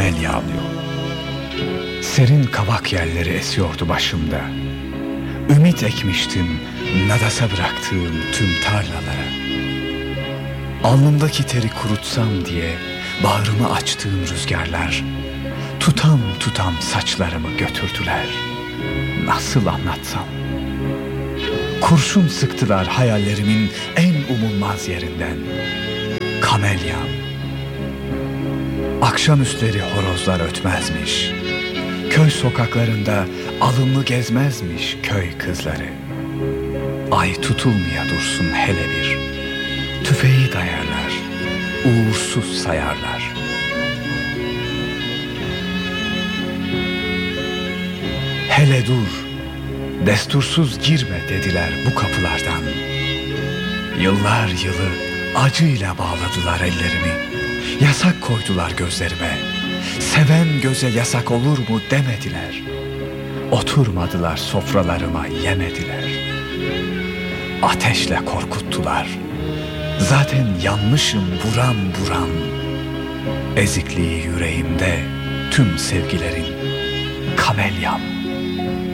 kamel yağlıyor. Serin kavak yelleri esiyordu başımda. Ümit ekmiştim nadasa bıraktığım tüm tarlalara. Alnımdaki teri kurutsam diye bağrımı açtığım rüzgarlar tutam tutam saçlarımı götürdüler. Nasıl anlatsam? Kurşun sıktılar hayallerimin en umulmaz yerinden. Kamelyam. Akşamüstleri horozlar ötmezmiş. Köy sokaklarında alımlı gezmezmiş köy kızları. Ay tutulmaya dursun hele bir. Tüfeği dayarlar, uğursuz sayarlar. Hele dur, destursuz girme dediler bu kapılardan. Yıllar yılı acıyla bağladılar ellerimi. Yasak koydular gözlerime. Seven göze yasak olur mu demediler. Oturmadılar sofralarıma yemediler. Ateşle korkuttular. Zaten yanmışım buram buram. Ezikliği yüreğimde tüm sevgilerin kamelyam.